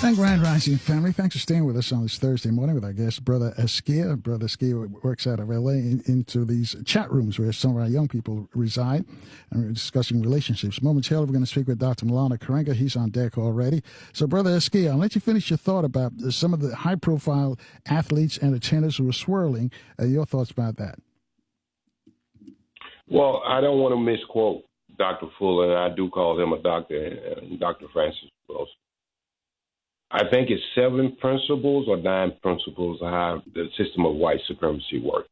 And Grand Rising family, thanks for staying with us on this Thursday morning with our guest, Brother Askia. Brother Askia works out of LA into these chat rooms where some of our young people reside, and we're discussing relationships. Momentarily, we're going to speak with Dr. Maulana Karenga. He's on deck already. So, Brother Askia, I'll let you finish your thought about some of the high-profile athletes and attenders who are swirling. Your thoughts about that? Well, I don't want to misquote Dr. Fuller, and I do call him a doctor, Dr. Francis Wilson. I think it's 7 principles or 9 principles of how the system of white supremacy works.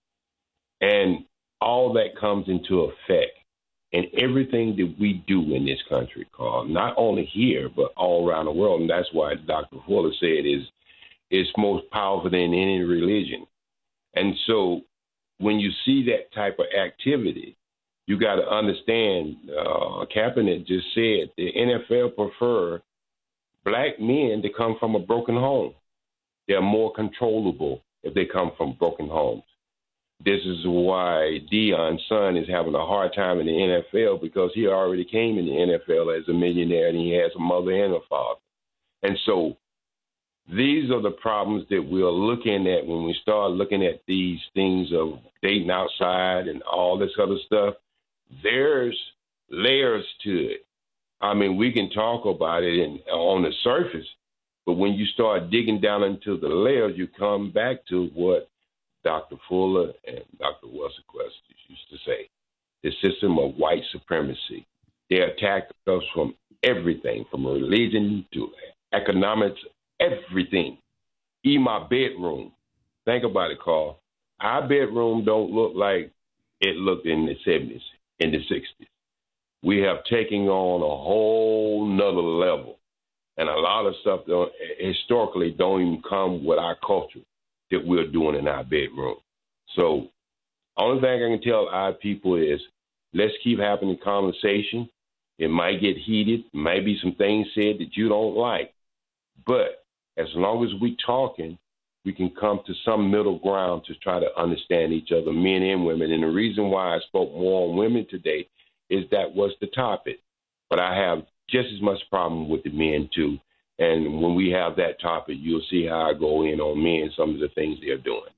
And all that comes into effect in everything that we do in this country, Carl, not only here, but all around the world. And that's why Dr. Fuller said it's most powerful than any religion. And so when you see that type of activity, you got to understand, Kaepernick just said the NFL prefer black men that come from a broken home. They're more controllable if they come from broken homes. This is why Deion's son is having a hard time in the NFL, because he already came in the NFL as a millionaire and he has a mother and a father. And so these are the problems that we're looking at when we start looking at these things of dating outside and all this other stuff. There's layers to it. I mean, we can talk about it on the surface, but when you start digging down into the layers, you come back to what Dr. Fuller and Dr. Wilson-Quest used to say, the system of white supremacy. They attack us from everything, from religion to economics, everything. Even my bedroom. Think about it, Carl. Our bedroom don't look like it looked in the 70s, in the 60s. We have taken on a whole nother level. And a lot of stuff historically don't even come with our culture that we're doing in our bedroom. So only thing I can tell our people is let's keep having the conversation. It might get heated, might be some things said that you don't like. But as long as we talking, we can come to some middle ground to try to understand each other, men and women. And the reason why I spoke more on women today is that was the topic. But I have just as much problem with the men, too. And when we have that topic, you'll see how I go in on men, some of the things they're doing.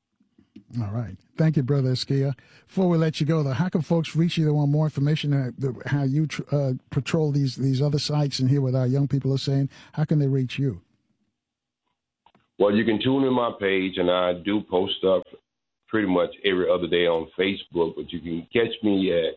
All right. Thank you, Brother Askia. Before we let you go, though, how can folks reach you? They want more information, how you patrol these other sites and hear what our young people are saying. How can they reach you? Well, you can tune in my page, and I do post up pretty much every other day on Facebook, but you can catch me at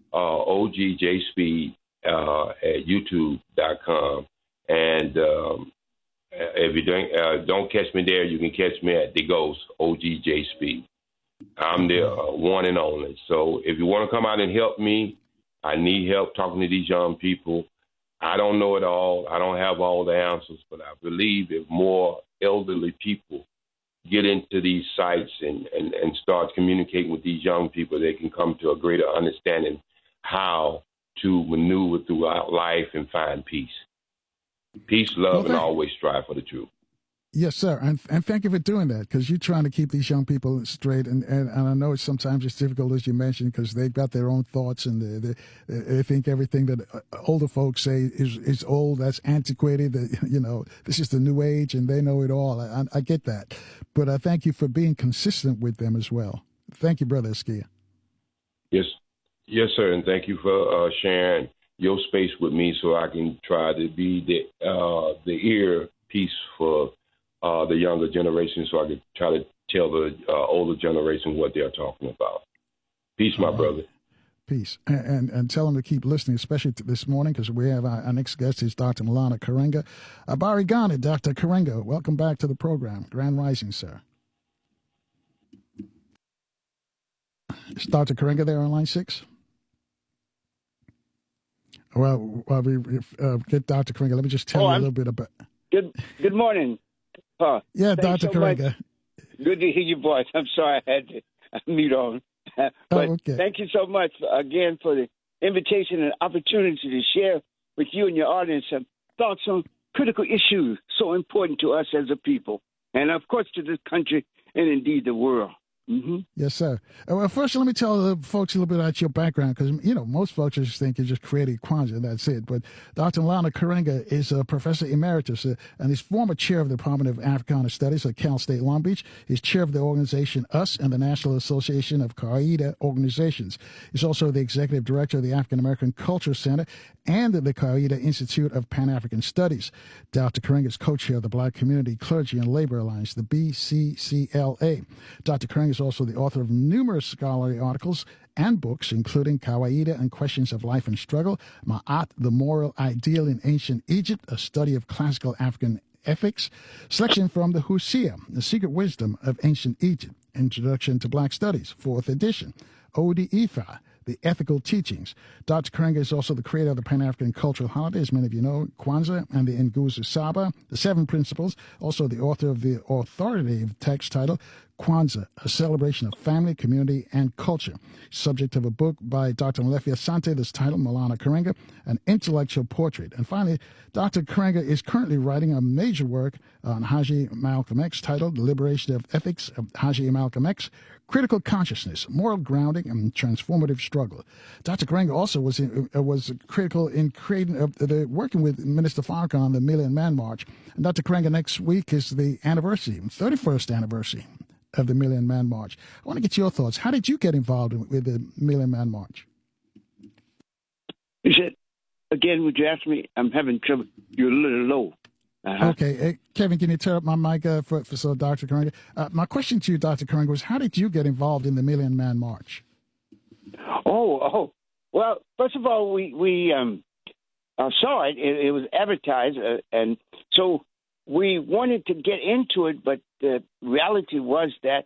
OGJ at YouTube.com. And if you don't catch me there, you can catch me at The Ghost, OGJ Speed. I'm the one and only. So if you want to come out and help me, I need help talking to these young people. I don't know it all. I don't have all the answers, but I believe if more elderly people get into these sites and start communicating with these young people, they can come to a greater understanding how to maneuver throughout life and find peace. Peace, love, and always strive for the truth. Yes, sir. And thank you for doing that, because you're trying to keep these young people straight. And I know sometimes it's difficult, as you mentioned, because they've got their own thoughts and they think everything that older folks say is old, that's antiquated, this is the new age, and they know it all. I get that. But I thank you for being consistent with them as well. Thank you, Brother Askia. Yes, sir. And thank you for sharing your space with me so I can try to be the earpiece for the younger generation, so I can try to tell the older generation what they're talking about. Peace, my brother. Peace. And tell them to keep listening, especially this morning, because we have our next guest is Dr. Maulana Karenga. Abari Ghani, Dr. Karenga, welcome back to the program. Grand Rising, sir. Is Dr. Karenga there on line 6? Well, while we get Dr. Karenga, let me just tell you a little bit about. Good morning. Yeah, Dr. Karenga. Good to hear your voice. I'm sorry I had to mute on. But okay. Thank you so much again for the invitation and opportunity to share with you and your audience some thoughts on critical issues so important to us as a people, and of course to this country and indeed the world. Mm-hmm. Yes, sir. Well, first, let me tell the folks a little bit about your background, because, most folks just think you just created Kwanzaa and that's it. But Dr. Maulana Karenga is a professor emeritus and he's former chair of the Department of Africana Studies at Cal State Long Beach. He's chair of the organization US and the National Association of Qaeda Organizations. He's also the executive director of the African American Culture Center and the Qaeda Institute of Pan-African Studies. Dr. Karenga is co-chair of the Black Community Clergy and Labor Alliance, the BCCLA. Dr. Karenga is also the author of numerous scholarly articles and books, including Qaeda and Questions of Life and Struggle, Ma'at, the Moral Ideal in Ancient Egypt, a study of classical African ethics, selection from the Husia, The Secret Wisdom of Ancient Egypt, Introduction to Black Studies, 4th edition, Odi Ifa, The Ethical Teachings. Dr. Karenga is also the creator of the Pan-African Cultural Holiday, as many of you know, Kwanzaa, and the Nguzo Saba, the 7 Principles, also the author of the authoritative text titled Kwanzaa, a celebration of family, community, and culture. Subject of a book by Dr. Molefi Asante, this title, Maulana Karenga, An Intellectual Portrait. And finally, Dr. Karenga is currently writing a major work on Haji Malcolm X titled The Liberation of Ethics of Haji Malcolm X, Critical Consciousness, Moral Grounding, and Transformative Struggle. Dr. Karenga also was critical in working with Minister Farrakhan on the Million Man March. And Dr. Karenga, next week is the 31st anniversary of the Million Man March. I want to get your thoughts. How did you get involved with the Million Man March? You said, again, would you ask me? I'm having trouble. You're a little low. Okay. Hey, Kevin, can you turn up my mic for Dr. Karenga? My question to you, Dr. Karenga, was how did you get involved in the Million Man March? Oh. Well, first of all, we saw it. It was advertised, and so we wanted to get into it, but the reality was that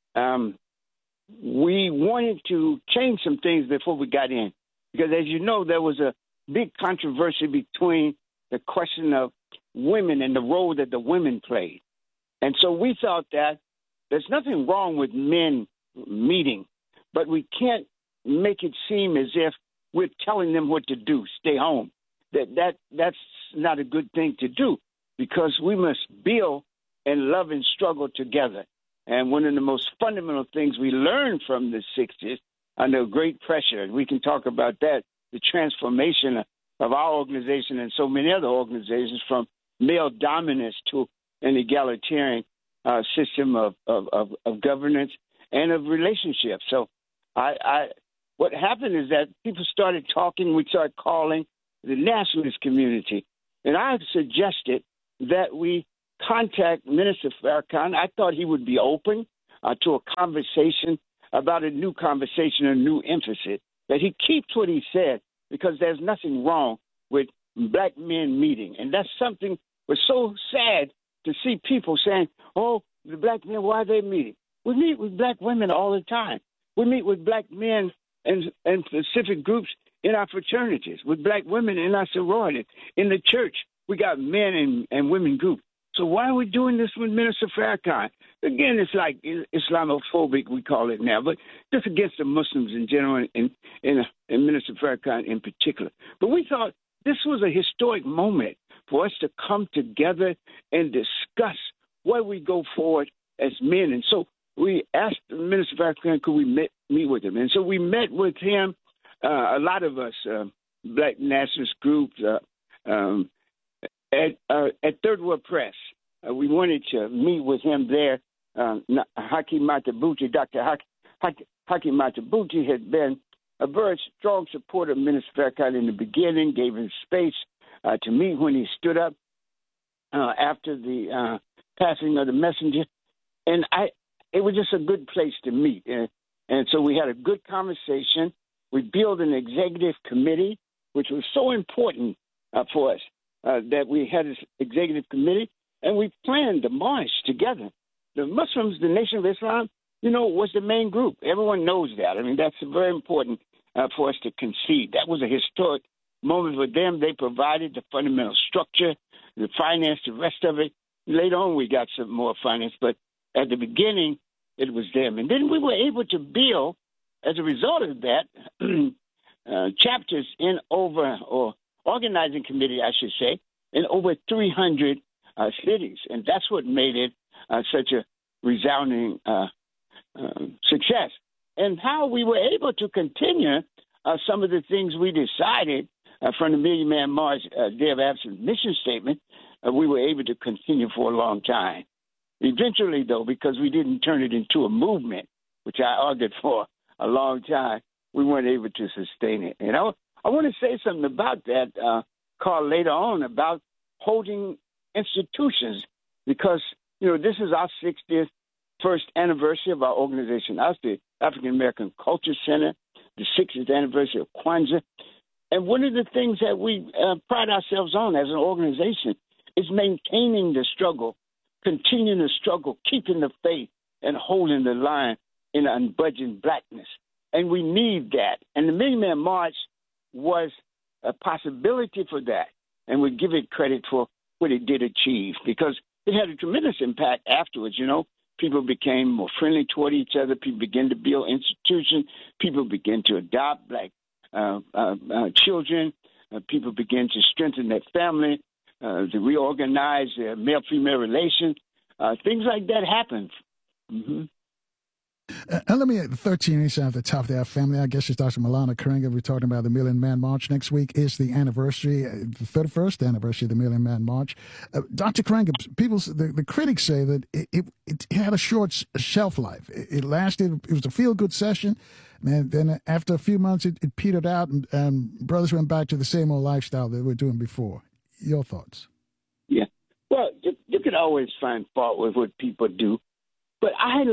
we wanted to change some things before we got in. Because, as you know, there was a big controversy between the question of women and the role that the women played. And so we thought that there's nothing wrong with men meeting, but we can't make it seem as if we're telling them what to do, stay home. That's not a good thing to do, because we must build and love and struggle together. And one of the most fundamental things we learned from the 60s under great pressure, and we can talk about that, the transformation of our organization and so many other organizations from male dominance to an egalitarian system of governance and of relationships. So what happened is that people started talking, we started calling the nationalist community. And I suggested that we contact Minister Farrakhan. I thought he would be open to a conversation about a new conversation, a new emphasis, that he keeps what he said, because there's nothing wrong with black men meeting. And that's something was so sad to see people saying, oh, the black men, why are they meeting? We meet with black women all the time. We meet with black men and specific groups in our fraternities, with black women in our sororities. In the church, we got men and women groups. So why are we doing this with Minister Farrakhan? Again, it's like Islamophobic, we call it now, but just against the Muslims in general and Minister Farrakhan in particular. But we thought this was a historic moment for us to come together and discuss where we go forward as men. And so we asked Minister Farrakhan, could we meet with him? And so we met with him, a lot of us, black nationalist groups, at Third World Press. We wanted to meet with him there. Haki Matabuti, Dr. Haki Matabuti had been a very strong supporter of Minister Farrakhan in the beginning, gave him space to meet when he stood up after the passing of the messenger. And it was just a good place to meet. And so we had a good conversation. We built an executive committee, which was so important for us, that we had this executive committee, and we planned the march together. The Muslims, the Nation of Islam, was the main group. Everyone knows that. I mean, that's very important for us to concede. That was a historic moment for them. They provided the fundamental structure, the finance, the rest of it. Later on, we got some more finance, but at the beginning, it was them. And then we were able to build, as a result of that, chapters in or organizing committee, I should say, in over 300 cities. And that's what made it such a resounding success, and how we were able to continue some of the things we decided from the Million Man March Day of Absence mission statement. We were able to continue for a long time. Eventually, though, because we didn't turn it into a movement, which I argued for a long time, we weren't able to sustain it. And I want to say something about that, Carl, later on about holding institutions, because, this is our 61st anniversary of our organization. Us, the African American Culture Center, the 60th anniversary of Kwanzaa. And one of the things that we pride ourselves on as an organization is maintaining the struggle, continuing the struggle, keeping the faith, and holding the line in unbudging blackness. And we need that. And the Million Man March was a possibility for that. And we give it credit for what it did achieve, because it had a tremendous impact afterwards. People became more friendly toward each other. People began to build institutions. People began to adopt black children. People began to strengthen their family, to reorganize their male-female relations. Things like that happened. Mm-hmm. And let me, 13 inches at the top of that family, I guess it's Dr. Maulana Karenga. We're talking about the Million Man March. Next week is the anniversary, the 31st anniversary of the Million Man March. Dr. Karenga, the critics say that it had a short shelf life. It lasted, it was a feel-good session, and then after a few months it petered out, and brothers went back to the same old lifestyle they were doing before. Your thoughts? Yeah. Well, you can always find fault with what people do, but I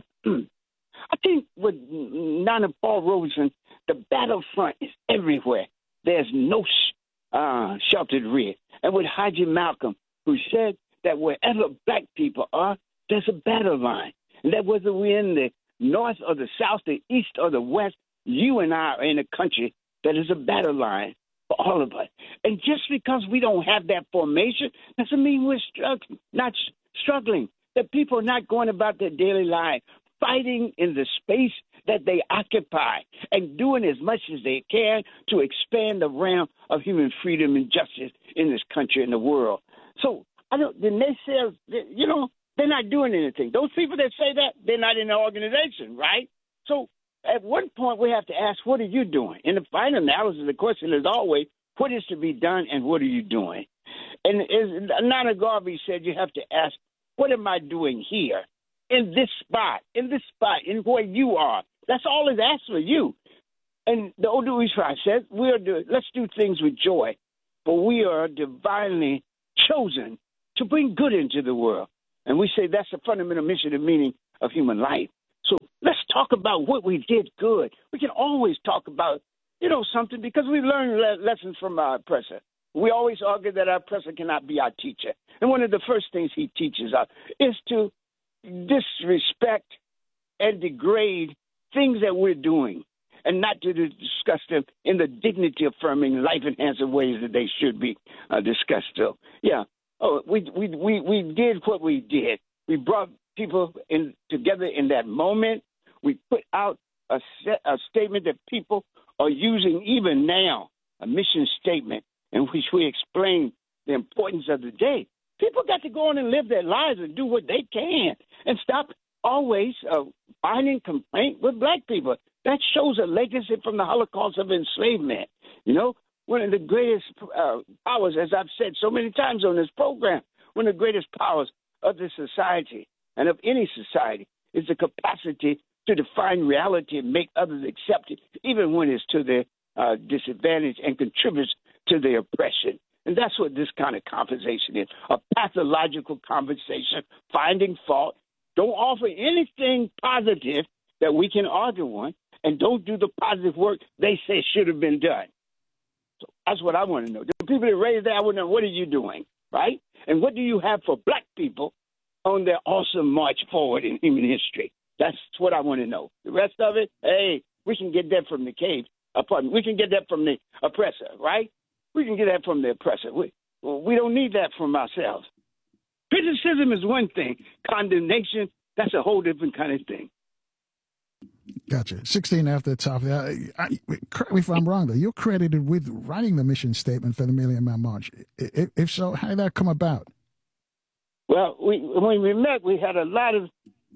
think with Nana Paul Robeson, the battlefront is everywhere. There's no sheltered rear. And with Haji Malcolm, who said that wherever black people are, there's a battle line. And that whether we're in the north or the south, the east or the west, you and I are in a country that is a battle line for all of us. And just because we don't have that formation doesn't mean we're not struggling. That people are not going about their daily life fighting in the space that they occupy and doing as much as they can to expand the realm of human freedom and justice in this country and the world. So the naysayers, they're not doing anything. Those people that say that, they're not in the organization, right? So at one point we have to ask, what are you doing? In the final analysis, the question is always, what is to be done and what are you doing? And as Nana Garvey said, you have to ask, what am I doing here? In this spot, in where you are. That's all it asks for you. And the Odu Ishra says, let's do things with joy, for we are divinely chosen to bring good into the world. And we say that's the fundamental mission and meaning of human life. So let's talk about what we did good. We can always talk about, something, because we've learned lessons from our oppressor. We always argue that our oppressor cannot be our teacher. And one of the first things he teaches us is to disrespect and degrade things that we're doing, and not to discuss them in the dignity-affirming, life-enhancing ways that they should be discussed. So, we did what we did. We brought people together in that moment. We put out a statement that people are using even now, a mission statement in which we explain the importance of the day. People got to go on and live their lives and do what they can and stop always finding complaint with black people. That shows a legacy from the Holocaust of enslavement. One of the greatest powers, as I've said so many times on this program, one of the greatest powers of this society and of any society is the capacity to define reality and make others accept it, even when it's to their disadvantage and contributes to their oppression. And that's what this kind of conversation is, a pathological conversation, finding fault. Don't offer anything positive that we can argue on, and don't do the positive work they say should have been done. So that's what I want to know. The people that raised that, I want to know, what are you doing, right? And what do you have for black people on their awesome march forward in human history? That's what I want to know. The rest of it, hey, we can get that from the cave. We can get that from the oppressor, right? We can get that from the oppressor. We don't need that from ourselves. Criticism is one thing. Condemnation, that's a whole different kind of thing. Gotcha. 16 after the top. Correct me if I'm wrong, though. You're credited with writing the mission statement for the Million Man March. If so, how did that come about? Well, when we met, we had a lot of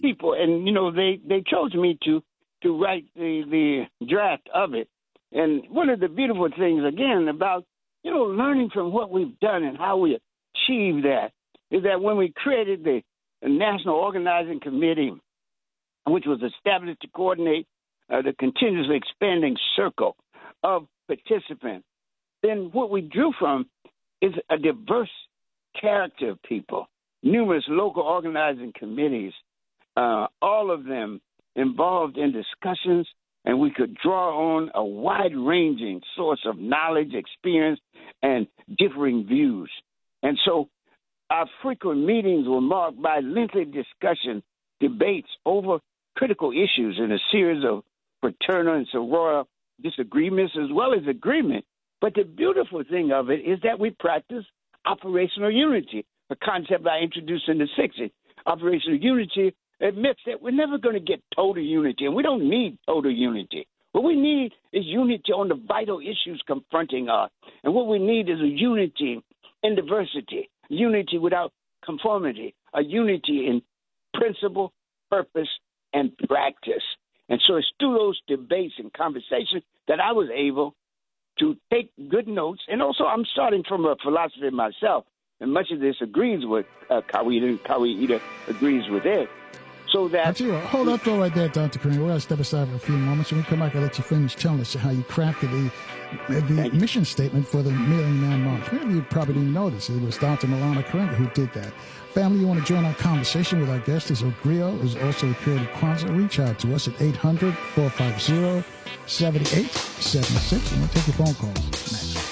people, and they chose me to write the draft of it. And one of the beautiful things, again, about learning from what we've done and how we achieved that is that when we created the National Organizing Committee, which was established to coordinate the continuously expanding circle of participants, then what we drew from is a diverse character of people, numerous local organizing committees, all of them involved in discussions, and we could draw on a wide-ranging source of knowledge, experience, and differing views. And so our frequent meetings were marked by lengthy discussion, debates over critical issues, in a series of fraternal and sorority disagreements as well as agreement. But the beautiful thing of it is that we practice operational unity, a concept I introduced in the 60s. Operational unity admits that we're never going to get total unity, and we don't need total unity. What we need is unity on the vital issues confronting us. And what we need is a unity in diversity, unity without conformity, a unity in principle, purpose, and practice. And so it's through those debates and conversations that I was able to take good notes. And also I'm starting from a philosophy myself, and much of this agrees with Kawhi, and Kawhi agrees with it. So that hold that thought right there, Dr. Kareem. We're going to step aside for a few moments. When we come back, I'll let you finish telling us how you crafted the mission statement for the Million Man March. Maybe you probably didn't notice. It was Dr. Maulana Karenga who did that. Family, you want to join our conversation with our guest? Is Ogrio, who's also a creative Kwanzaa. Reach out to us at 800-450-7876. And we'll take your phone calls next.